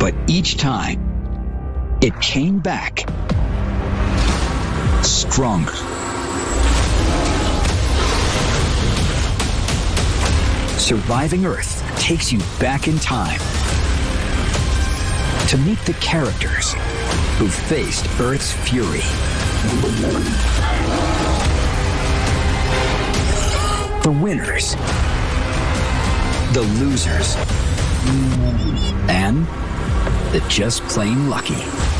But each time, it came back stronger. Surviving Earth takes you back in time to meet the characters who faced Earth's fury. The winners, the losers, and the just plain lucky.